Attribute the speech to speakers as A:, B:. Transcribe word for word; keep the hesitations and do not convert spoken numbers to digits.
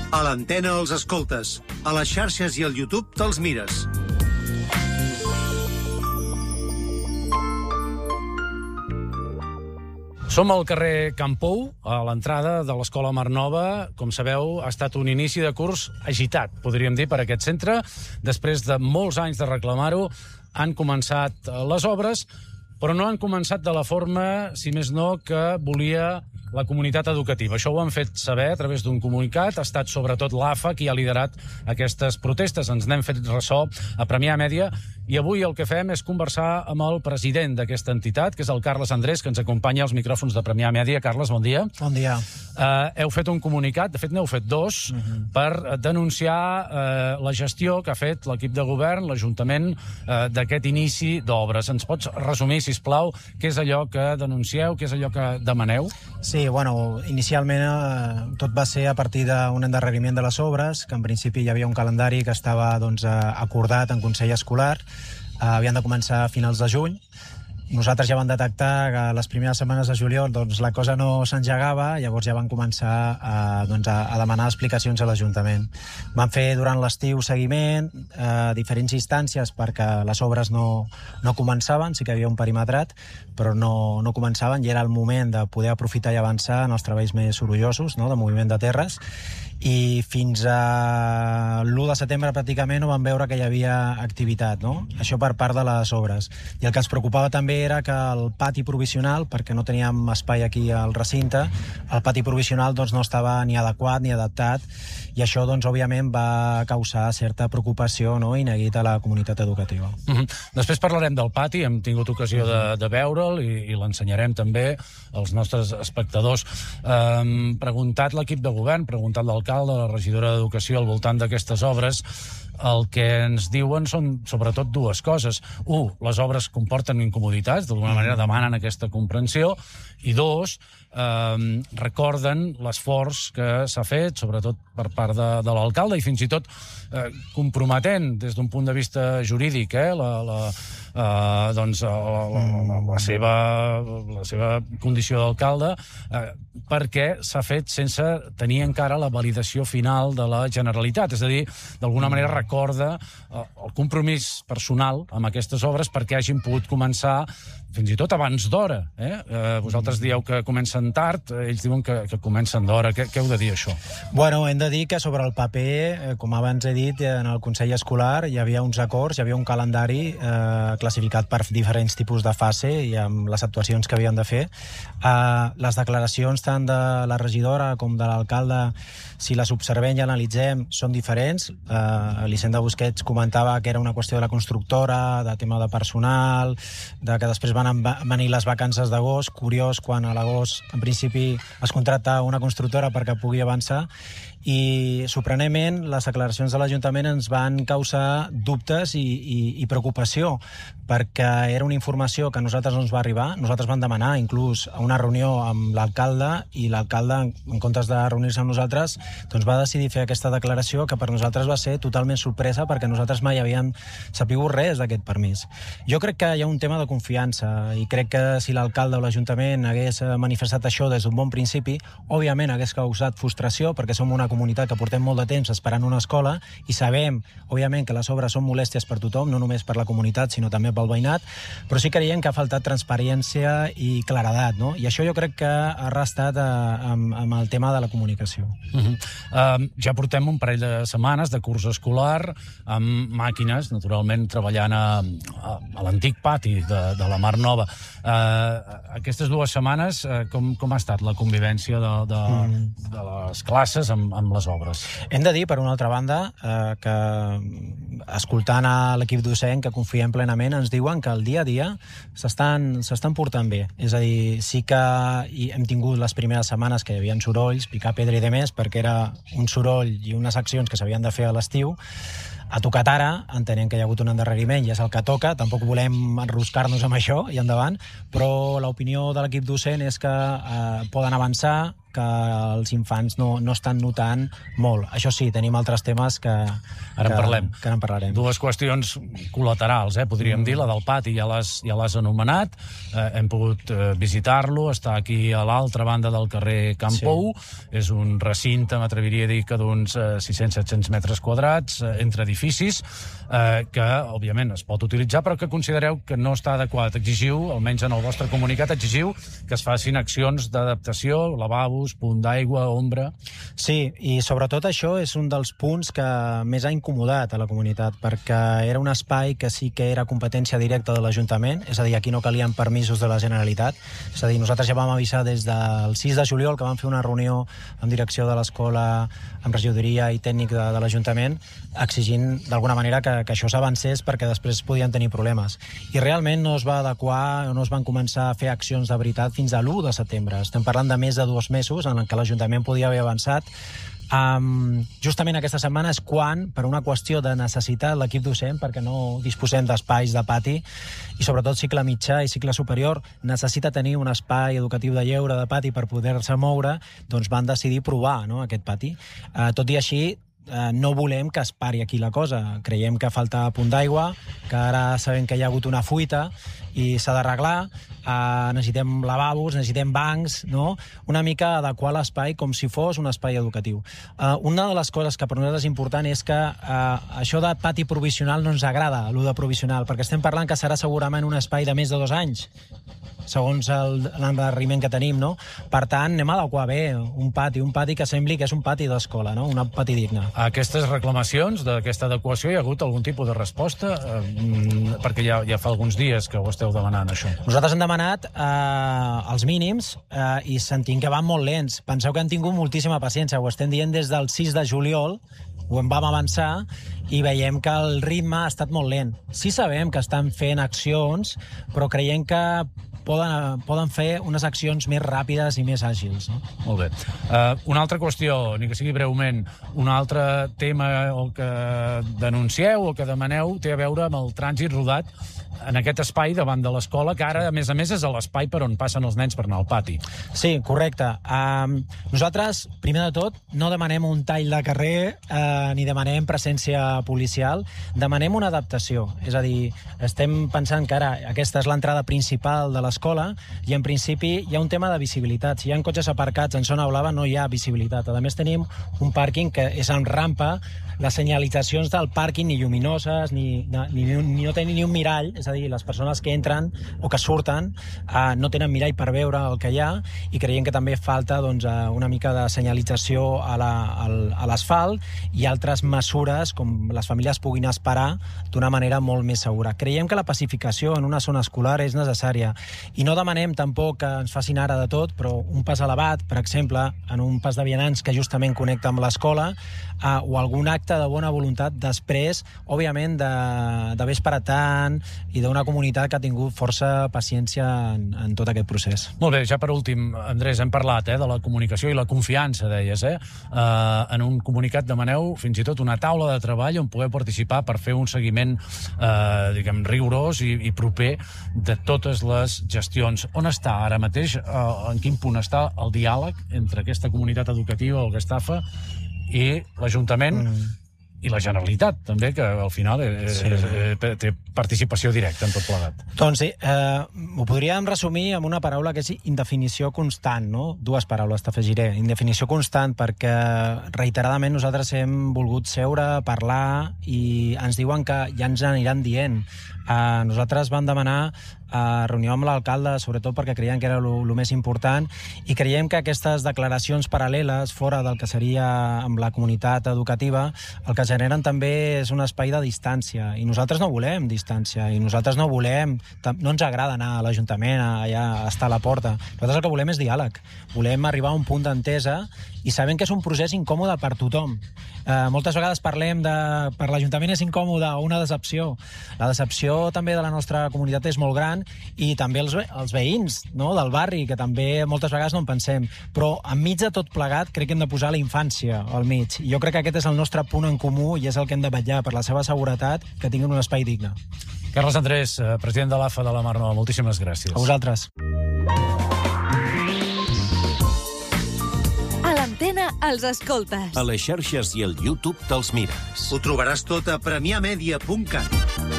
A: A l'antena els escoltes, a les xarxes i al YouTube te'ls mires.
B: Som al carrer Can Pou, a l'entrada de l'Escola Mar Nova. Com sabeu, ha estat un inici de curs agitat, podríem dir, per aquest centre. Després de molts anys de reclamar-ho, han començat les obres, però no han començat de la forma, si més no, que volia la comunitat educativa. Això ho han fet saber a través d'un comunicat. Ha estat sobretot l'A F A qui ha liderat aquestes protestes. Ens n'hem fet ressò a Premià Mèdia i avui el que fem és conversar amb el president d'aquesta entitat, que és el Carles Andrés, que ens acompanya als micròfons de Premià Mèdia. Carles, bon dia.
C: Bon dia.
B: Uh, heu fet un comunicat, de fet n'heu fet dos, uh-huh. per denunciar uh, la gestió que ha fet l'equip de govern, l'Ajuntament, uh, d'aquest inici d'obres. Ens pots resumir, sisplau, què és allò que denuncieu, què és allò que demaneu?
C: Sí, bueno, inicialment eh, tot va ser a partir d'un endarreriment de les obres, que en principi hi havia un calendari que estava doncs, acordat en Consell Escolar, eh, havien de començar a finals de juny. Nosaltres ja vam detectar que les primeres setmanes de juliol doncs, la cosa no s'engegava, llavors ja van començar a, doncs, a, a demanar explicacions a l'Ajuntament. Van fer durant l'estiu seguiment a eh, diferents instàncies perquè les obres no, no començaven, sí que hi havia un perimetrat, però no, no començaven i era el moment de poder aprofitar i avançar en els treballs més sorollosos, no?, de moviment de terres, i fins a l'u de setembre pràcticament no van veure que hi havia activitat, no? Això per part de les obres. I el que ens preocupava també era que el pati provisional, perquè no teníem espai aquí al recinte, el pati provisional doncs, no estava ni adequat ni adaptat, i això doncs, òbviament va causar certa preocupació, no?, i neguit a la comunitat educativa.
B: Uh-huh. Després parlarem del pati, hem tingut ocasió de, de veure'l i, i l'ensenyarem també als nostres espectadors. Um, preguntat l'equip de govern, preguntat l'alcalde, la regidora d'Educació al voltant d'aquestes obres, el que ens diuen són sobretot dues coses. Un, les obres comporten incomoditats, d'alguna manera demanen aquesta comprensió, i dos, eh, recorden l'esforç que s'ha fet, sobretot per part de, de l'alcalde, i fins i tot eh, comprometent des d'un punt de vista jurídic eh, la, la, eh, doncs, la, la, la, la, seva, la seva condició d'alcalde, eh, perquè s'ha fet sense tenir encara la validació final de la Generalitat. És a dir, d'alguna manera recorda eh, el compromís personal amb aquestes obres perquè hagin pogut començar fins i tot abans d'hora. Eh? Eh, vosaltres dieu que comencen tard, ells diuen que, que comencen d'hora. Què, què heu de dir, això?
C: Bueno, hem de dir que sobre el paper, eh, com abans he dit, en el Consell Escolar hi havia uns acords, hi havia un calendari eh, classificat per diferents tipus de fase i amb les actuacions que havien de fer. Eh, les declaracions tant de la regidora com de l'alcalde, si les observem i analitzem, són diferents. Eh, L'Hisenda Busquets comentava que era una qüestió de la constructora, de tema de personal, de que després van venir les vacances d'agost. Curiós, quan a l'agost, en principi, es contracta una constructora perquè pugui avançar. I, sorprenentment, les declaracions de l'Ajuntament ens van causar dubtes i, i, i preocupació, perquè era una informació que a nosaltres no ens va arribar. Nosaltres vam demanar, inclús, a una reunió amb l'alcalde, i l'alcalde, en comptes de reunir-se amb nosaltres, doncs va decidir fer aquesta declaració, que per nosaltres va ser totalment sorpresa, perquè nosaltres mai havíem sapigut res d'aquest permís. Jo crec que hi ha un tema de confiança, i crec que si l'alcalde o l'Ajuntament hagués manifestat això des d'un bon principi, òbviament hagués causat frustració, perquè som una comunitat que portem molt de temps esperant una escola i sabem, òbviament, que les obres són molèsties per tothom, no només per la comunitat, sinó també pel veïnat, però sí creiem que ha faltat transparència i claredat, no? I això jo crec que ha restat a, amb, amb el tema de la comunicació.
B: Uh-huh. uh, ja portem un parell de setmanes de curs escolar amb màquines, naturalment, treballant a, a, a l'antic pati de, de la Mar Nova. Uh, aquestes dues setmanes, uh, com, com ha estat la convivència de, de, mm. de les classes amb, amb les obres?
C: Hem de dir, per una altra banda, eh, que escoltant a l'equip docent, que confiem plenament, ens diuen que el dia a dia s'estan s'estan portant bé. És a dir, sí que hi hem tingut les primeres setmanes que hi havia sorolls, picar pedra i demés, perquè era un soroll i unes accions que s'havien de fer a l'estiu. Ha tocat ara, entenem que hi ha hagut un endarreriment i és el que toca, tampoc volem enroscar-nos amb això i endavant, però l'opinió de l'equip docent és que eh, poden avançar, que els infants no, no estan notant molt. Això sí, tenim altres temes que,
B: Ara en
C: que,
B: parlem.
C: que en parlarem.
B: Dues qüestions col·laterals, eh? podríem mm. dir. La del pati ja l'has ja l'has anomenat. Eh, hem pogut eh, visitar-lo. Està aquí a l'altra banda del carrer Camp Pou. Sí. És un recinte, m'atreviria a dir, que d'uns eh, sis-cents set-cents metres quadrats, eh, entre edificis, eh, que, òbviament, es pot utilitzar, però que considereu que no està adequat. Exigiu, almenys en el vostre comunicat, exigiu que es facin accions d'adaptació, lavabos, punt d'aigua, ombra...
C: Sí, i sobretot això és un dels punts que més ha incomodat a la comunitat, perquè era un espai que sí que era competència directa de l'Ajuntament, és a dir, aquí no calien permisos de la Generalitat, és a dir, nosaltres ja vam avisar des del sis de juliol, que vam fer una reunió amb direcció de l'escola, amb regidoria i tècnic de, de l'Ajuntament, exigint d'alguna manera que, que això s'avancés perquè després podien tenir problemes. I realment no es va adequar, no es van començar a fer accions de veritat fins a l'u de setembre. Estem parlant de més de dos mesos en què l'Ajuntament podia haver avançat. Um, justament aquesta setmana és quan, per una qüestió de necessitat, l'equip docent, perquè no disposem d'espais de pati, i sobretot cicle mitjà i cicle superior, necessita tenir un espai educatiu de lleure de pati per poder-se moure, doncs van decidir provar, no, aquest pati. Uh, tot i així, Uh, no volem que es pari aquí la cosa. Creiem que falta punt d'aigua, que ara sabem que hi ha hagut una fuita i s'ha d'arreglar, uh, necessitem lavabos, necessitem bancs, no? Una mica adequar l'espai com si fos un espai educatiu. Uh, una de les coses que per nosaltres és important és que uh, això de pati provisional no ens agrada, allò de provisional, perquè estem parlant que serà segurament un espai de més de dos anys, segons l'endarreriment que tenim, no? Per tant, anem a adequar bé un pati, un pati que sembli que és un pati d'escola, no? Un pati digne.
B: A aquestes reclamacions d'aquesta adequació hi ha hagut algun tipus de resposta? Eh, perquè ja, ja fa alguns dies que ho esteu demanant, això.
C: Nosaltres hem demanat eh, els mínims eh, i sentim que van molt lents. Penseu que han tingut moltíssima paciència. Ho estem dient des del sis de juliol, ho en vam avançar i veiem que el ritme ha estat molt lent. Sí sabem que estan fent accions, però creiem que poden, poden fer unes accions més ràpides i més àgils. No?
B: Molt bé. Uh, una altra qüestió, ni que sigui breument, un altre tema o que denuncieu o que demaneu té a veure amb el trànsit rodat en aquest espai davant de l'escola, que ara, a més a més, és l'espai per on passen els nens per anar al pati.
C: Sí, correcte. Um, nosaltres, primer de tot, no demanem un tall de carrer uh, ni demanem presència policial, demanem una adaptació. És a dir, estem pensant que ara aquesta és l'entrada principal de l'escola i, en principi, hi ha un tema de visibilitat. Si hi ha cotxes aparcats en zona blava, no hi ha visibilitat. A més, tenim un pàrquing que és en rampa, les senyalitzacions del pàrquing ni lluminoses, ni, ni, ni no tenen ni un mirall, és a dir, les persones que entren o que surten eh, no tenen mirall per veure el que hi ha i creiem que també falta doncs, una mica de senyalització a l'asfalt i altres mesures com les famílies puguin esperar d'una manera molt més segura. Creiem que la pacificació en una zona escolar és necessària i no demanem tampoc que ens facin ara de tot, però un pas elevat, per exemple, en un pas de vianants que justament connecta amb l'escola eh, o algun acte de bona voluntat després, òbviament, d'haver esperat tant i d'una comunitat que ha tingut força paciència en, en tot aquest procés.
B: Molt bé, ja per últim, Andrés, hem parlat eh, de la comunicació i la confiança, deies, eh? Uh, en un comunicat demaneu fins i tot una taula de treball on poder participar per fer un seguiment, uh, diguem, rigorós i, i proper de totes les gestions. On està ara mateix, uh, en quin punt està el diàleg entre aquesta comunitat educativa, el Gestafa, i l'Ajuntament mm. i la Generalitat, també, que al final és, sí. és, és, té participació directa en tot plegat.
C: Doncs sí, eh, ho podríem resumir amb una paraula que és indefinició constant, no? Dues paraules t'afegiré. Indefinició constant perquè reiteradament nosaltres hem volgut seure, parlar i ens diuen que ja ens aniran dient. Eh, nosaltres vam demanar a reunió amb l'alcalde, sobretot perquè creiem que era el més important, i creiem que aquestes declaracions paral·leles, fora del que seria amb la comunitat educativa, el que generen també és un espai de distància, i nosaltres no volem distància, i nosaltres no volem, no ens agrada anar a l'Ajuntament, allà a estar a la porta. Nosaltres el que volem és diàleg. Volem arribar a un punt d'entesa, i sabem que és un procés incòmode per tothom. Eh, moltes vegades parlem de per l'Ajuntament és incòmode o una decepció. La decepció també de la nostra comunitat és molt gran, i també els, els veïns, no?, del barri, que també moltes vegades no en pensem. Però enmig de tot plegat crec que hem de posar la infància al mig. I jo crec que aquest és el nostre punt en comú i és el que hem de vetllar per la seva seguretat, que tinguin un espai digne.
B: Carles Andrés, president de l'A F A de la Mar Nova, moltíssimes gràcies.
C: A vosaltres.
D: setmana els escoltes.
E: A les xarxes i al YouTube te'ls mires.
A: Ho trobaràs tot a premià media punt cat.